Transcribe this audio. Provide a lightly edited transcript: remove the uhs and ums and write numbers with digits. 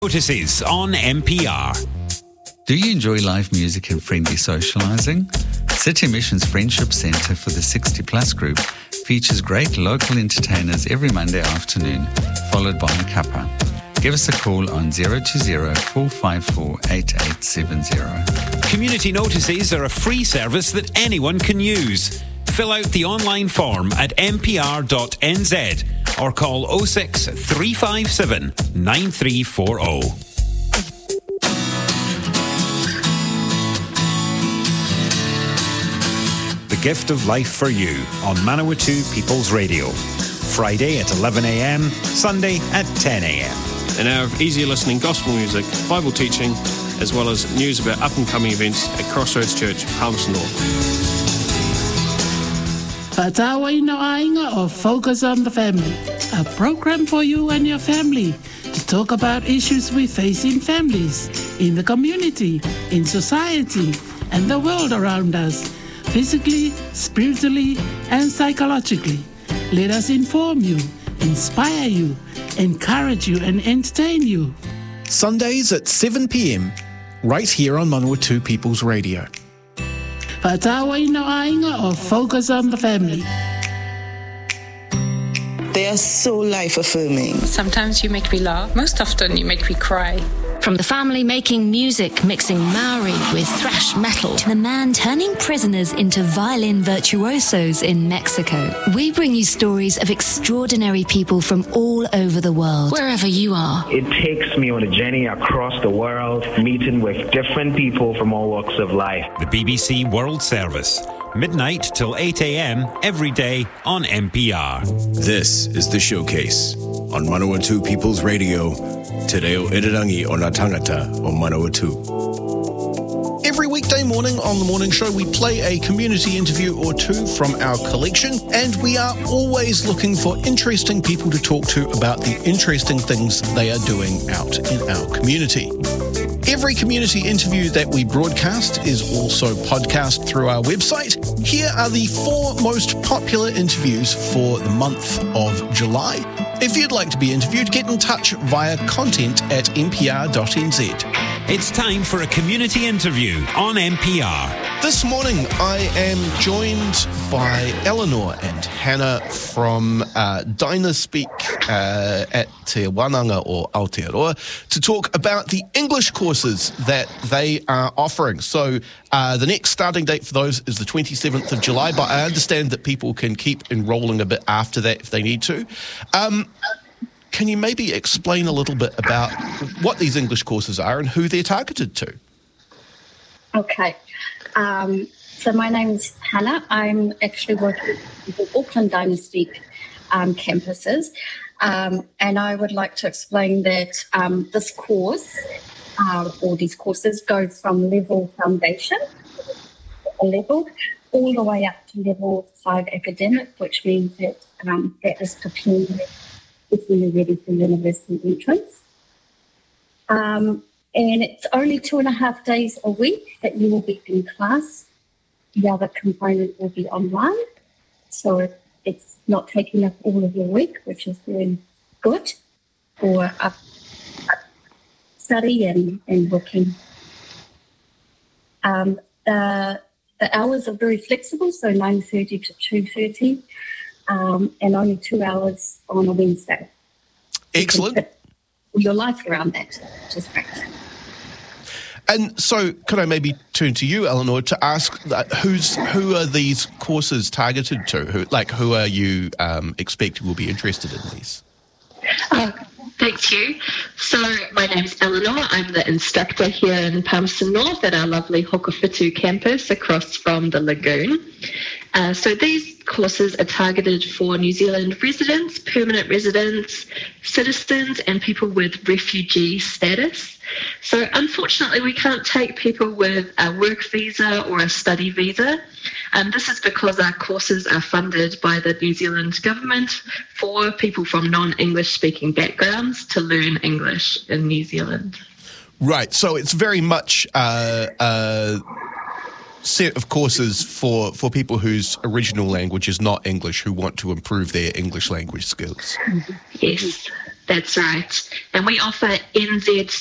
Notices on MPR. Do you enjoy live music and friendly socialising? City Mission's Friendship Centre for the 60 Plus group features great local entertainers every Monday afternoon, followed by a cuppa. Give us a call on 020-454-8870. Community notices are a free service that anyone can use. Fill out the online form at mpr.nz or call 06 357 9340. The Gift of Life for You on Manawatu People's Radio. Friday at 11am, Sunday at 10am. An hour of easy listening gospel music, Bible teaching, as well as news about up-and-coming events at Crossroads Church, Palmerston North. Patawa ino ainga or Focus on the Family, a program for you and your family to talk about issues we face in families, in the community, in society, and the world around us, physically, spiritually, and psychologically. Let us inform you, inspire you, encourage you, and entertain you. Sundays at 7 p.m, right here on Manawatu People's Radio. Patawa ino ainga or Focus on the Family. They are so life-affirming. Sometimes you make me laugh. Most often you make me cry. From the family making music, mixing Maori with thrash metal, to the man turning prisoners into violin virtuosos in Mexico, we bring you stories of extraordinary people from all over the world, wherever you are. It takes me on a journey across the world, meeting with different people from all walks of life. The BBC World Service, midnight till 8am every day on MPR. This is The Showcase on Manawatu People's Radio. Te reo irirangi o ngā tangata o Manawatu. Every weekday morning on The Morning Show, we play a community interview or two from our collection, and we are always looking for interesting people to talk to about the interesting things they are doing out in our community. Every community interview that we broadcast is also podcast through our website. Here are the 4 most popular interviews for the month of July. If you'd like to be interviewed, get in touch via content at mpr.nz. It's time for a community interview on MPR. This morning, I am joined by Eleanor and Hannah from Dynaspeak at Te Wananga or Aotearoa to talk about the English courses that they are offering. So the next starting date for those is the 27th of July, but I understand that people can keep enrolling a bit after that if they need to. Can you maybe explain a little bit about what these English courses are and who they're targeted to? Okay. So my name's Hannah. I'm actually working with the Auckland Dynaspeak campuses. And I would like to explain that this course, or these courses, go from level foundation level all the way up to level 5 academic, which means that that is preparing if you're ready for university entrance. And it's only 2.5 days a week that you will be in class. The other component will be online. So it's not taking up all of your week, which is very good for study and working. The hours are very flexible, so 9:30 to 2:30, and only 2 hours on a Wednesday. Excellent. You can put your life around that, which is great. And so could I maybe turn to you, Eleanor, to ask who are these courses targeted to? Who are you expecting will be interested in these? Thank you. So my name's Eleanor. I'm the instructor here in Palmerston North at our lovely Hokowhitu campus across from the lagoon. So these courses are targeted for New Zealand residents, permanent residents, citizens, and people with refugee status. So unfortunately, we can't take people with a work visa or a study visa. This is because our courses are funded by the New Zealand government for people from non-English speaking backgrounds to learn English in New Zealand. Right, so it's very much a set of courses for people whose original language is not English, who want to improve their English language skills. Yes. That's right. And we offer NZ